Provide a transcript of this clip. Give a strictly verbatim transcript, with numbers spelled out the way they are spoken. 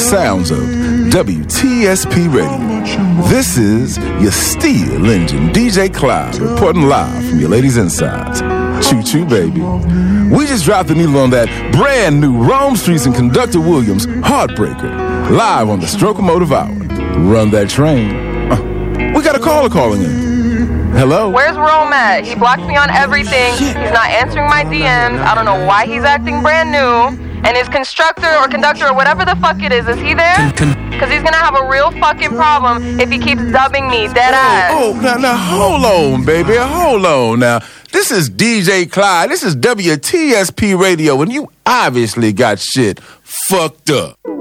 sounds of W T S P Radio. This is your steel engine, D J Clyde, reporting live from your ladies' insides. Choo-choo, baby. We just dropped the needle on that brand new Rome Streets and Conductor Williams Heartbreaker, live on the Stroke-O-Motive Hour. Run that train. Uh, we got a caller calling in. Hello? Where's Rome at? He blocked me on everything. He's not answering my D Ms. I don't know why he's acting brand new. And his constructor or conductor or whatever the fuck it is, is he there? Because he's going to have a real fucking problem if he keeps dubbing me dead ass. Oh, oh now, now, hold on, baby. Hold on now. This is D J Clyde. This is W T S P Radio, and you obviously got shit fucked up.